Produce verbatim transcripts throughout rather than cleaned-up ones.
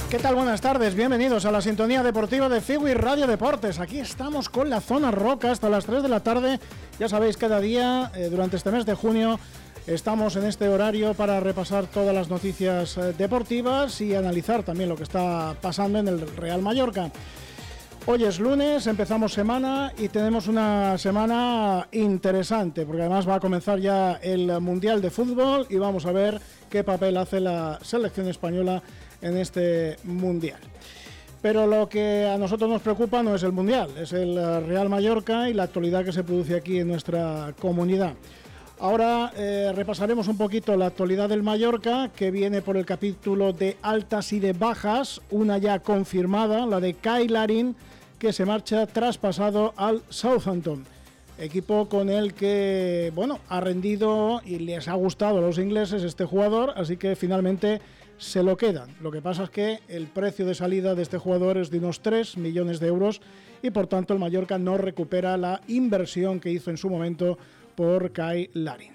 ¿Qué tal? Buenas tardes, bienvenidos a la sintonía deportiva de Figui Radio Deportes. Aquí estamos con la Zona Roca hasta las tres de la tarde. Ya sabéis, cada día eh, durante este mes de junio estamos en este horario para repasar todas las noticias eh, deportivas y analizar también lo que está pasando en el Real Mallorca. Hoy es lunes, empezamos semana y tenemos una semana interesante porque además va a comenzar ya el Mundial de Fútbol y vamos a ver qué papel hace la selección española en este Mundial. Pero lo que a nosotros nos preocupa no es el Mundial, es el Real Mallorca y la actualidad que se produce aquí en nuestra comunidad. Ahora eh, repasaremos un poquito la actualidad del Mallorca, que viene por el capítulo de altas y de bajas, una ya confirmada, la de Kyle Larin, que se marcha traspasado al Southampton, equipo con el que, bueno, ha rendido y les ha gustado a los ingleses este jugador, así que finalmente se lo quedan. Lo que pasa es que el precio de salida de este jugador es de unos tres millones de euros y por tanto el Mallorca no recupera la inversión que hizo en su momento por Kyle Larin.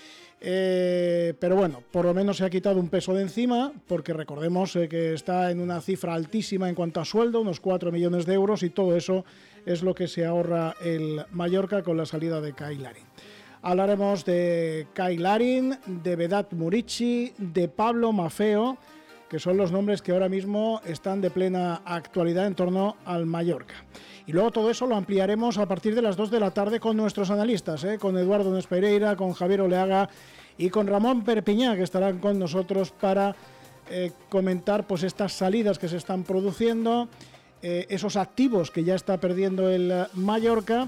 Eh, pero bueno, por lo menos se ha quitado un peso de encima, porque recordemos eh, que está en una cifra altísima en cuanto a sueldo, unos cuatro millones de euros, y todo eso es lo que se ahorra el Mallorca con la salida de Kyle Larin. Hablaremos de Kyle Larin, de Vedat Murici, de Pablo Maffeo, que son los nombres que ahora mismo están de plena actualidad en torno al Mallorca. Y luego todo eso lo ampliaremos a partir de las dos de la tarde con nuestros analistas, ¿eh? con Eduardo Nes Pereira, con Javier Oleaga y con Ramón Perpiñá, que estarán con nosotros para eh, comentar pues estas salidas que se están produciendo, eh, esos activos que ya está perdiendo el Mallorca,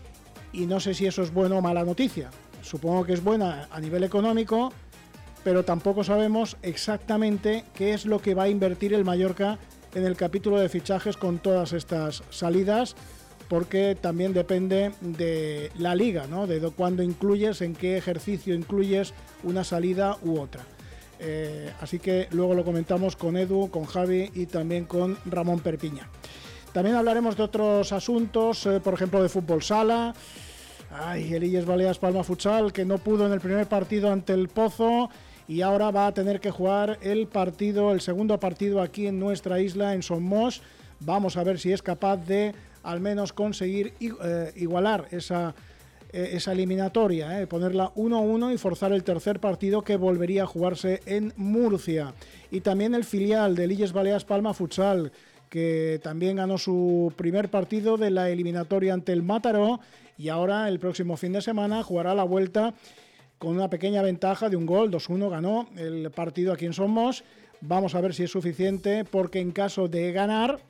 y no sé si eso es buena o mala noticia. Supongo que es buena a nivel económico, pero tampoco sabemos exactamente qué es lo que va a invertir el Mallorca en el capítulo de fichajes con todas estas salidas, porque también depende de la liga, ¿no? De cuándo incluyes, en qué ejercicio incluyes una salida u otra. Eh, así que luego lo comentamos con Edu, con Javi y también con Ramón Perpiña. También hablaremos de otros asuntos, eh, por ejemplo de fútbol sala. Ay, el Illes Balears Palma Futsal, que no pudo en el primer partido ante el Pozo y ahora va a tener que jugar el partido, el segundo partido aquí en nuestra isla, en Somos. Vamos a ver si es capaz de al menos conseguir eh, igualar esa, eh, esa eliminatoria, eh, ponerla uno a uno y forzar el tercer partido que volvería a jugarse en Murcia. Y también el filial del Illes Balears Palma Futsal, que también ganó su primer partido de la eliminatoria ante el Mataró y ahora el próximo fin de semana jugará la vuelta con una pequeña ventaja de un gol, dos uno ganó el partido aquí en Somos. Vamos a ver si es suficiente, porque en caso de ganar,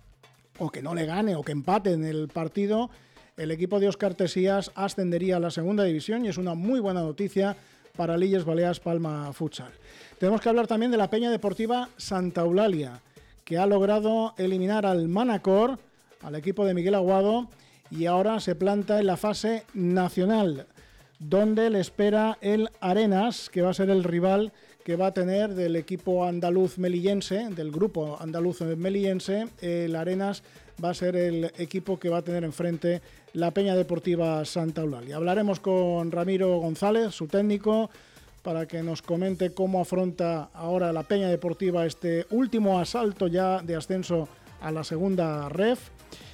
o que no le gane, o que empate en el partido, el equipo de Óscar Tesías ascendería a la segunda división y es una muy buena noticia para el Illes Balears Palma Futsal. Tenemos que hablar también de la Peña Deportiva Santa Eulalia, que ha logrado eliminar al Manacor, al equipo de Miguel Aguado, y ahora se planta en la fase nacional, donde le espera el Arenas, que va a ser el rival que va a tener del equipo andaluz melillense, del grupo andaluz melillense. El Arenas va a ser el equipo que va a tener enfrente la Peña Deportiva Santa Eulalia. Hablaremos con Ramiro González, su técnico, para que nos comente cómo afronta ahora la Peña Deportiva este último asalto ya de ascenso a la segunda ref.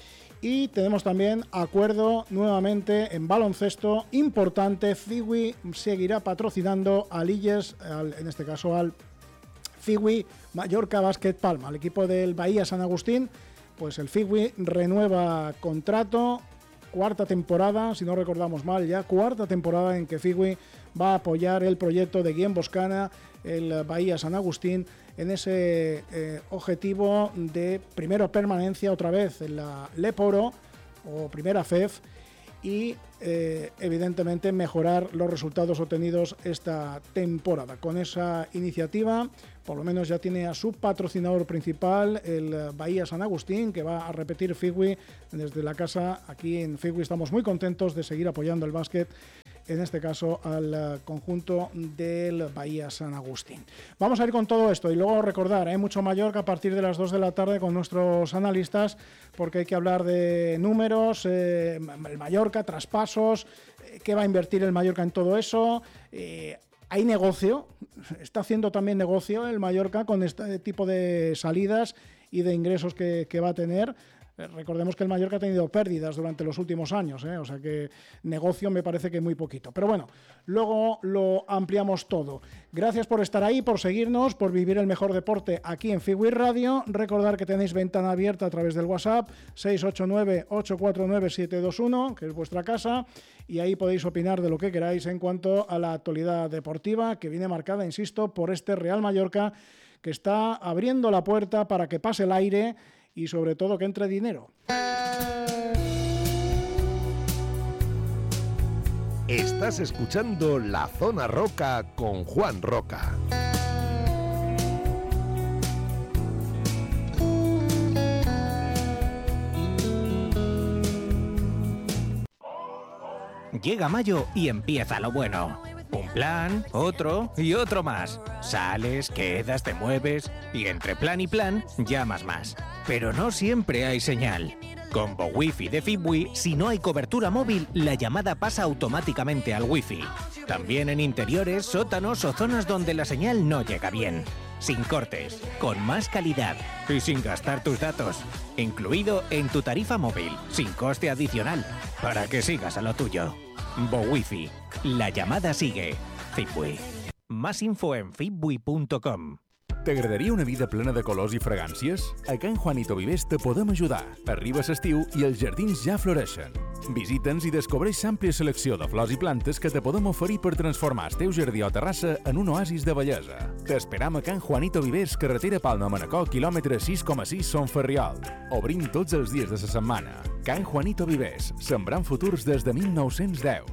Y tenemos también acuerdo nuevamente en baloncesto importante. Figui seguirá patrocinando al Illes, al, en este caso al Figui Mallorca Basket Palma, al equipo del Bahía San Agustín. Pues el Figui renueva contrato, cuarta temporada, si no recordamos mal ya, cuarta temporada en que Figui va a apoyar el proyecto de Guillem Boscana, el Bahía San Agustín, en ese eh, objetivo de primero permanencia otra vez en la Leporo o primera F E F y eh, evidentemente mejorar los resultados obtenidos esta temporada. Con esa iniciativa, por lo menos ya tiene a su patrocinador principal, el Bahía San Agustín, que va a repetir Figui desde la casa. Aquí en Figui estamos muy contentos de seguir apoyando el básquet, en este caso al conjunto del Bahía San Agustín. Vamos a ir con todo esto y luego recordar, hay ¿eh? mucho Mallorca a partir de las dos de la tarde con nuestros analistas, porque hay que hablar de números, eh, el Mallorca, traspasos, eh, qué va a invertir el Mallorca en todo eso. Eh, hay negocio, está haciendo también negocio el Mallorca con este tipo de salidas y de ingresos que, que va a tener. Recordemos que el Mallorca ha tenido pérdidas durante los últimos años, ¿eh? O sea que negocio me parece que muy poquito. Pero bueno, luego lo ampliamos todo. Gracias por estar ahí, por seguirnos, por vivir el mejor deporte aquí en Fibui Radio. Recordar que tenéis ventana abierta a través del WhatsApp seis ocho nueve, ocho cuatro nueve, siete dos uno, que es vuestra casa, y ahí podéis opinar de lo que queráis en cuanto a la actualidad deportiva que viene marcada, insisto, por este Real Mallorca que está abriendo la puerta para que pase el aire y sobre todo que entre dinero. Estás escuchando La Zona Roca con Juan Roca. Llega mayo y empieza lo bueno. Un plan, otro y otro más. Sales, quedas, te mueves y entre plan y plan llamas más. Pero no siempre hay señal. Con BoWiFi de Fibui, si no hay cobertura móvil, la llamada pasa automáticamente al Wi-Fi. También en interiores, sótanos o zonas donde la señal no llega bien. Sin cortes, con más calidad y sin gastar tus datos. Incluido en tu tarifa móvil, sin coste adicional, para que sigas a lo tuyo. BoWiFi. La llamada sigue. Fibui. Más info en fibui punto com. T'agradaria una vida plena de colors i fragàncies? A Can Juanito Vivers te podem ajudar. Arriba l'estiu i els jardins ja floreixen. Visita'ns i descobreix l'àmplia selecció de flors i plantes que te podem oferir per transformar el teu jardí o terrassa en un oasis de bellesa. T'esperam a Can Juanito Vivers, carretera Palma-Manacor, quilòmetre sis coma sis, Son Ferriol. Obrim tots els dies de la setmana. Can Juanito Vivers, sembrant futurs des de mil nou-cents deu.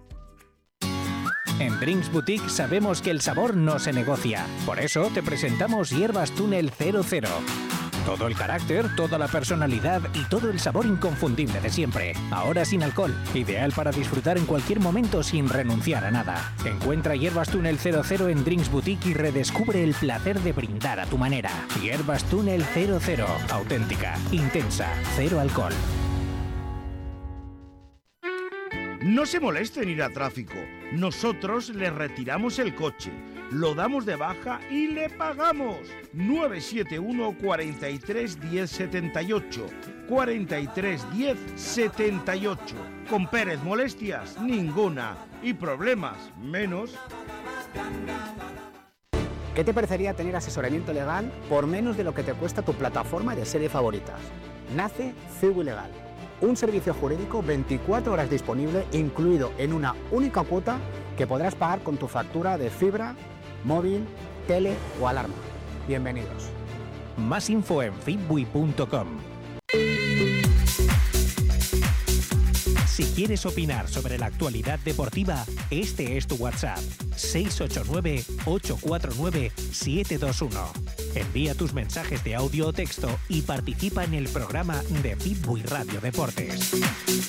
En Drinks Boutique sabemos que el sabor no se negocia. Por eso te presentamos Hierbas Túnel cero cero. Todo el carácter, toda la personalidad y todo el sabor inconfundible de siempre. Ahora sin alcohol. Ideal para disfrutar en cualquier momento sin renunciar a nada. Encuentra Hierbas Túnel cero cero en Drinks Boutique y redescubre el placer de brindar a tu manera. Hierbas Túnel cero cero. Auténtica, intensa, cero alcohol. No se moleste en ir a tráfico. Nosotros le retiramos el coche, lo damos de baja y le pagamos. nueve siete uno, cuatro tres, diez, setenta y ocho. cuatro tres, diez, setenta y ocho. Con Pérez, molestias, ninguna. Y problemas, menos. ¿Qué te parecería tener asesoramiento legal por menos de lo que te cuesta tu plataforma de serie favoritas? Nace Fibui Legal. Un servicio jurídico veinticuatro horas disponible, incluido en una única cuota que podrás pagar con tu factura de fibra, móvil, tele o alarma. Bienvenidos. Más info en fibui punto com. Si quieres opinar sobre la actualidad deportiva, este es tu WhatsApp: seis ocho nueve, ocho cuatro nueve, siete dos uno. Envía tus mensajes de audio o texto y participa en el programa de Fibui Radio Deportes.